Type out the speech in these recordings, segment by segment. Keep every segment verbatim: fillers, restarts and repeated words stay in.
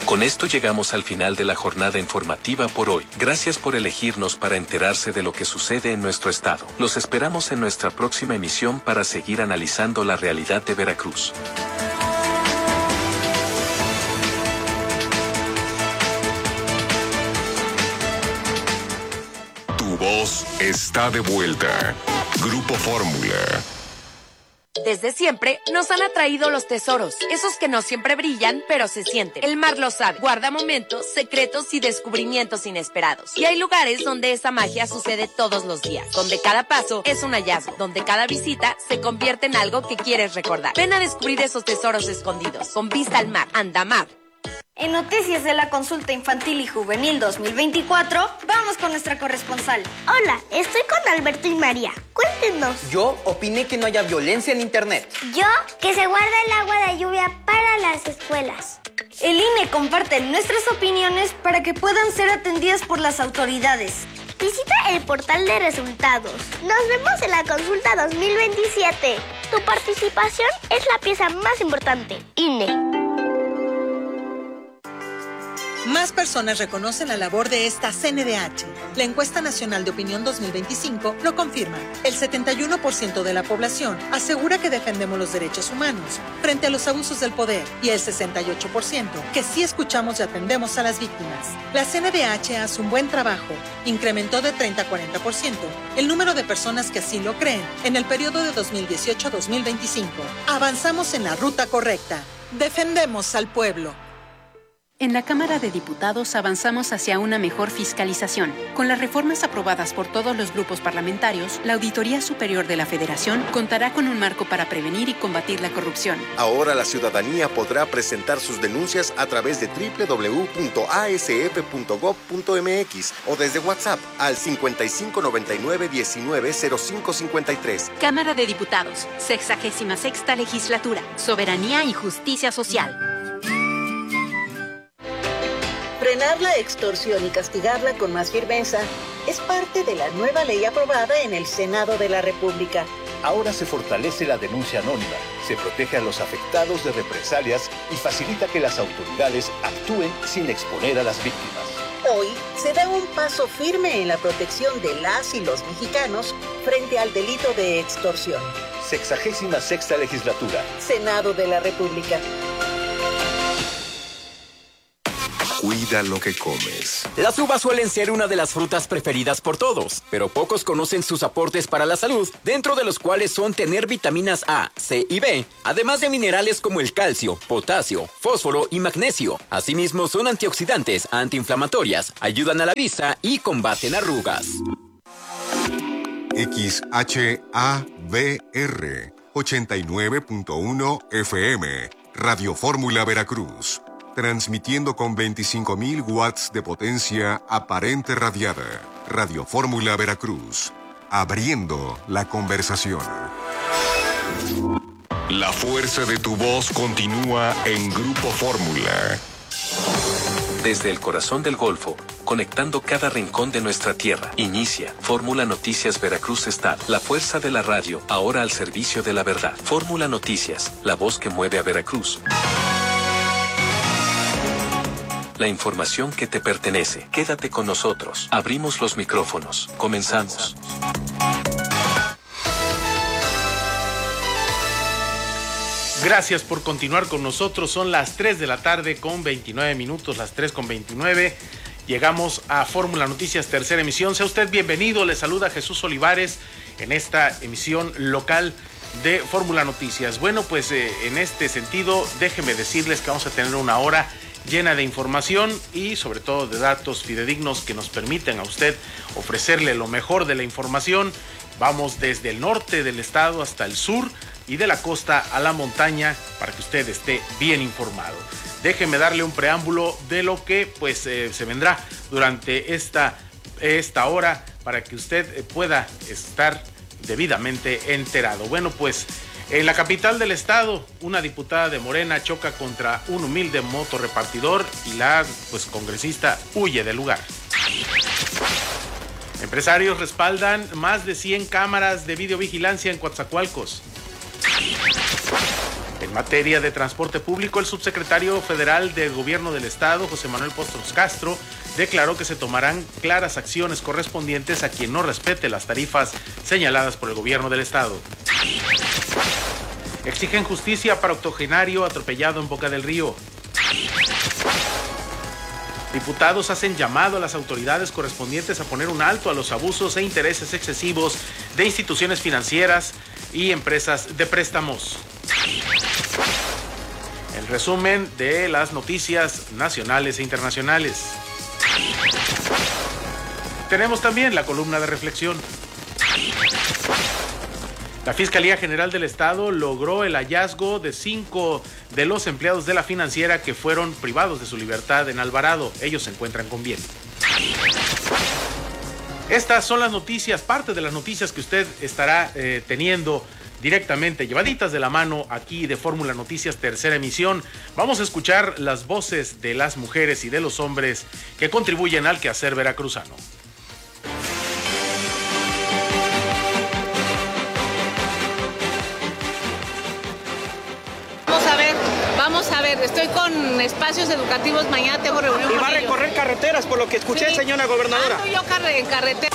Con esto llegamos al final de la jornada informativa por hoy. Gracias por elegirnos para enterarse de lo que sucede en nuestro estado. Los esperamos en nuestra próxima emisión para seguir analizando la realidad de Veracruz. Tu voz está de vuelta. Grupo Fórmula. Desde siempre nos han atraído los tesoros, esos que no siempre brillan, pero se sienten. El mar lo sabe, guarda momentos, secretos y descubrimientos inesperados. Y hay lugares donde esa magia sucede todos los días, donde cada paso es un hallazgo, donde cada visita se convierte en algo que quieres recordar. Ven a descubrir esos tesoros escondidos, con vista al mar, Andamar. En Noticias de la Consulta Infantil y Juvenil dos mil veinticuatro, vamos con nuestra corresponsal. Hola, estoy con Alberto y María. Cuéntenos. Yo opiné que no haya violencia en internet. Yo, que se guarda el agua de lluvia para las escuelas. El I N E comparte nuestras opiniones para que puedan ser atendidas por las autoridades. Visita el portal de resultados. Nos vemos en la Consulta dos mil veintisiete. Tu participación es la pieza más importante. I N E. Más personas reconocen la labor de esta C N D H. La Encuesta Nacional de Opinión dos mil veinticinco lo confirma. El setenta y uno por ciento de la población asegura que defendemos los derechos humanos frente a los abusos del poder y el sesenta y ocho por ciento que sí escuchamos y atendemos a las víctimas. La C N D H hace un buen trabajo. Incrementó de treinta a cuarenta por ciento el número de personas que así lo creen en el periodo de dos mil dieciocho a dos mil veinticinco. Avanzamos en la ruta correcta. Defendemos al pueblo. En la Cámara de Diputados avanzamos hacia una mejor fiscalización. Con las reformas aprobadas por todos los grupos parlamentarios, la Auditoría Superior de la Federación contará con un marco para prevenir y combatir la corrupción. Ahora la ciudadanía podrá presentar sus denuncias a través de doble u doble u doble u punto a s f punto gob punto m x o desde WhatsApp al cincuenta y cinco noventa y nueve diecinueve cero cinco cincuenta y tres. Cámara de Diputados, sexagésima sexta Legislatura, Soberanía y Justicia Social. Frenar la extorsión y castigarla con más firmeza es parte de la nueva ley aprobada en el Senado de la República. Ahora se fortalece la denuncia anónima, se protege a los afectados de represalias y facilita que las autoridades actúen sin exponer a las víctimas. Hoy se da un paso firme en la protección de las y los mexicanos frente al delito de extorsión. Sexagésima sexta Legislatura. Senado de la República. Cuida lo que comes. Las uvas suelen ser una de las frutas preferidas por todos, pero pocos conocen sus aportes para la salud, dentro de los cuales son tener vitaminas A, C y B, además de minerales como el calcio, potasio, fósforo y magnesio. Asimismo, son antioxidantes, antiinflamatorias, ayudan a la vista y combaten arrugas. X H A V R ochenta y nueve punto uno F M, Radio Fórmula Veracruz. Transmitiendo con veinticinco mil watts de potencia aparente radiada. Radio Fórmula Veracruz. Abriendo la conversación. La fuerza de tu voz continúa en Grupo Fórmula. Desde el corazón del Golfo, conectando cada rincón de nuestra tierra. Inicia Fórmula Noticias Veracruz Estado. La fuerza de la radio, ahora al servicio de la verdad. Fórmula Noticias, la voz que mueve a Veracruz. La información que te pertenece. Quédate con nosotros. Abrimos los micrófonos. Comenzamos. Gracias por continuar con nosotros. Son las tres de la tarde con veintinueve minutos, las tres con veintinueve. Llegamos a Fórmula Noticias, tercera emisión. Sea usted bienvenido. Le saluda Jesús Olivares en esta emisión local de Fórmula Noticias. Bueno, pues eh, en este sentido, déjenme decirles que vamos a tener una hora llena de información y sobre todo de datos fidedignos que nos permiten a usted ofrecerle lo mejor de la información. Vamos desde el norte del estado hasta el sur y de la costa a la montaña para que usted esté bien informado. Déjeme darle un preámbulo de lo que pues eh, se vendrá durante esta, esta hora para que usted pueda estar debidamente enterado. Bueno, pues en la capital del estado, una diputada de Morena choca contra un humilde motorrepartidor y la pues congresista huye del lugar. Empresarios respaldan más de cien cámaras de videovigilancia en Coatzacoalcos. En materia de transporte público, el subsecretario federal del Gobierno del Estado, José Manuel Postros Castro, declaró que se tomarán claras acciones correspondientes a quien no respete las tarifas señaladas por el Gobierno del Estado. Exigen justicia para octogenario atropellado en Boca del Río. Diputados hacen llamado a las autoridades correspondientes a poner un alto a los abusos e intereses excesivos de instituciones financieras y empresas de préstamos. El resumen de las noticias nacionales e internacionales. Tenemos también la columna de reflexión. La Fiscalía General del Estado logró el hallazgo de cinco de los empleados de la financiera que fueron privados de su libertad en Alvarado. Ellos se encuentran con bien. Estas son las noticias, parte de las noticias que usted estará eh, teniendo directamente, llevaditas de la mano aquí de Fórmula Noticias, tercera emisión. Vamos a escuchar las voces de las mujeres y de los hombres que contribuyen al quehacer veracruzano. Vamos a ver, estoy con espacios educativos, mañana tengo reunión. Y con va a recorrer ellos. Carreteras, por lo que escuché, sí, señora gobernadora. Ando yo en carretera.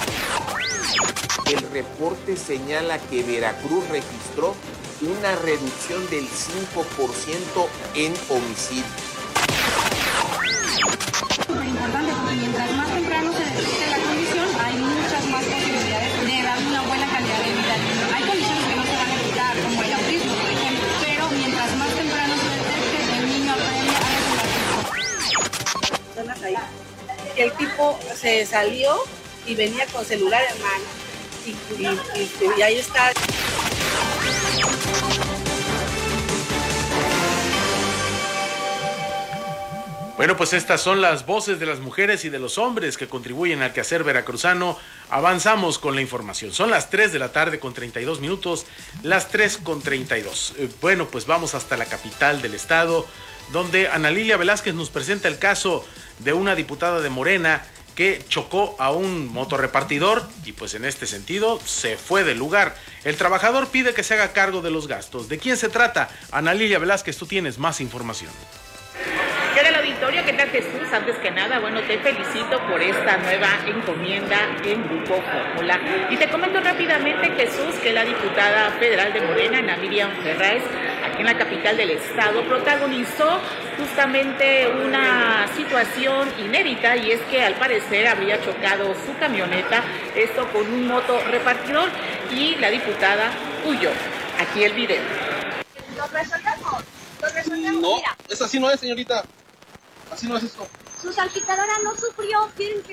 El reporte señala que Veracruz registró una reducción del cinco por ciento en homicidios. Súper importante porque mientras más temprano se detecte la condición, hay muchas más posibilidades de dar una buena calidad de vida. Hay condiciones que no se van a evitar, como el autismo, por ejemplo, pero mientras más temprano se detecte, el niño aprende a regular. El tipo se salió y venía con celular en mano. Y, y, y, y ahí está. Bueno, pues estas son las voces de las mujeres y de los hombres que contribuyen al quehacer veracruzano. Avanzamos con la información. Son las tres de la tarde con treinta y dos minutos, las tres con treinta y dos. Eh, bueno, pues vamos hasta la capital del estado, donde Ana Lilia Velázquez nos presenta el caso de una diputada de Morena que chocó a un motorrepartidor y pues en este sentido se fue del lugar. El trabajador pide que se haga cargo de los gastos. ¿De quién se trata? Ana Lilia Velázquez, tú tienes más información. ¿Qué del auditorio? ¿Qué tal, Jesús? Antes que nada, bueno, te felicito por esta nueva encomienda en Grupo Fórmula. Y te comento rápidamente, Jesús, que la diputada federal de Morena, Ana Miriam Ferráez, aquí en la capital del estado, protagonizó justamente una situación inédita, y es que al parecer habría chocado su camioneta, esto con un motorrepartidor, y la diputada huyó. Aquí el video. ¿Lo resolvemos? ¿Lo resolvemos? No, Mira. es así no es, señorita. Así no es esto. Su salpicadora no sufrió. ¿Quieren que